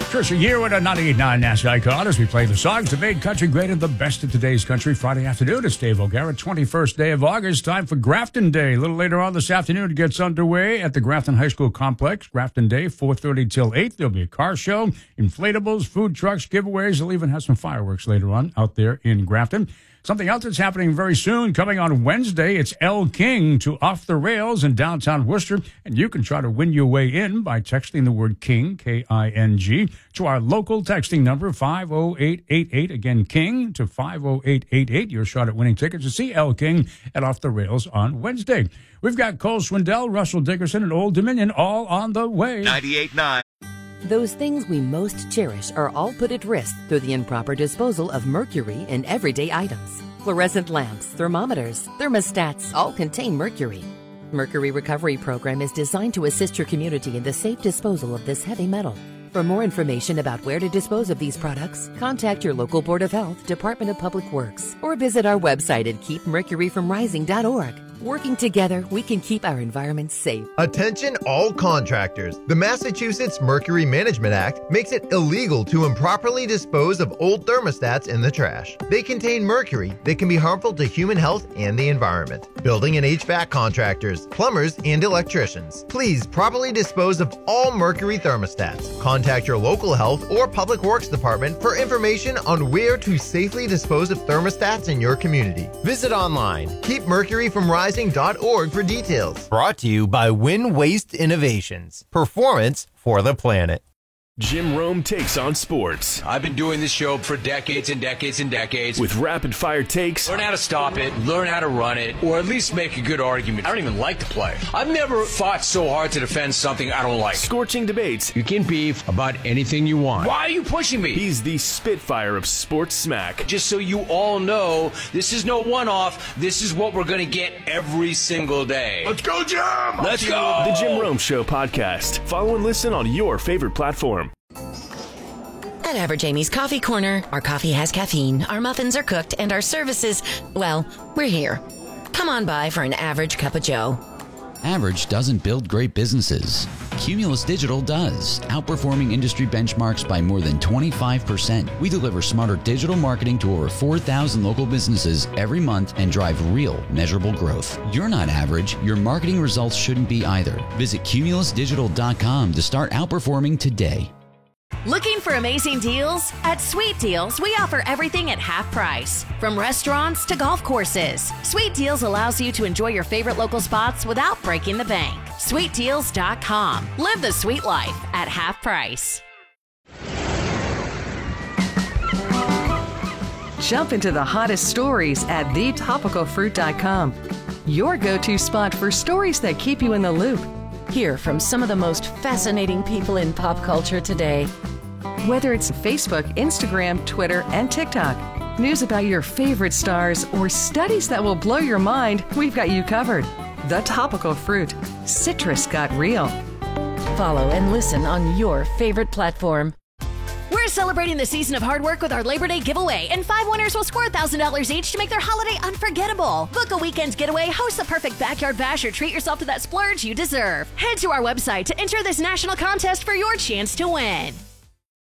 Trisha here with a 98.9 NASDAQ icon as we play the songs that made country great and the best of today's country. Friday afternoon, it's Dave O'Gara, 21st day of August. Time for Grafton Day. A little later on this afternoon, it gets underway at the Grafton High School Complex. Grafton Day, 4:30 till 8. There'll be a car show, inflatables, food trucks, giveaways. They'll even have some fireworks later on out there in Grafton. Something else that's happening very soon, coming on Wednesday, it's El King to Off the Rails in downtown Worcester, and you can try to win your way in by texting the word KING, K-I-N-G, to our local texting number, 50888, again, KING to 50888. Your shot at winning tickets to see El King at Off the Rails on Wednesday. We've got Cole Swindell, Russell Dickerson, and Old Dominion all on the way. 98.9. Those things we most cherish are all put at risk through the improper disposal of mercury in everyday items. Fluorescent lamps, thermometers, thermostats all contain mercury. Mercury Recovery Program is designed to assist your community in the safe disposal of this heavy metal. For more information about where to dispose of these products, contact your local Board of Health, Department of Public Works, or visit our website at keepmercuryfromrising.org. Working together, we can keep our environment safe. Attention all contractors. The Massachusetts Mercury Management Act makes it illegal to improperly dispose of old thermostats in the trash. They contain mercury that can be harmful to human health and the environment. Building and HVAC contractors, plumbers, and electricians, please properly dispose of all mercury thermostats. Contact your local health or public works department for information on where to safely dispose of thermostats in your community. Visit online, keepmercuryfromrising.org for details. Brought to you by Win Waste Innovations. Performance for the planet. Jim Rome takes on sports. I've been doing this show for decades and decades and decades. With rapid-fire takes. Learn how to stop it, learn how to run it, or at least make a good argument. I don't even like to play. I've never fought so hard to defend something I don't like. Scorching debates. You can beef about anything you want. Why are you pushing me? He's the Spitfire of sports smack. Just so you all know, this is no one-off. This is what we're going to get every single day. Let's go, Jim! Let's go! The Jim Rome Show podcast. Follow and listen on your favorite platform. At Average Amy's Coffee Corner, our coffee has caffeine, our muffins are cooked, and our services, well, we're here. Come on by for an average cup of joe. Average doesn't build great businesses. Cumulus Digital does, outperforming industry benchmarks by more than 25%. We deliver smarter digital marketing to over 4,000 local businesses every month and drive real, measurable growth. You're not average. Your marketing results shouldn't be either. Visit cumulusdigital.com to start outperforming today. Looking for amazing deals? At Sweet Deals, we offer everything at half price. From restaurants to golf courses, Sweet Deals allows you to enjoy your favorite local spots without breaking the bank. SweetDeals.com. Live the sweet life at half price. Jump into the hottest stories at thetopicalfruit.com. Your go-to spot for stories that keep you in the loop. Hear from some of the most fascinating people in pop culture today. Whether it's Facebook, Instagram, Twitter, and TikTok, news about your favorite stars, or studies that will blow your mind, we've got you covered. The Topical Fruit. Citrus got real. Follow and listen on your favorite platform. We're celebrating the season of hard work with our Labor Day giveaway, and 5 winners will score $1,000 each to make their holiday unforgettable. Book a weekend getaway, host the perfect backyard bash, or treat yourself to that splurge you deserve. Head to our website to enter this national contest for your chance to win.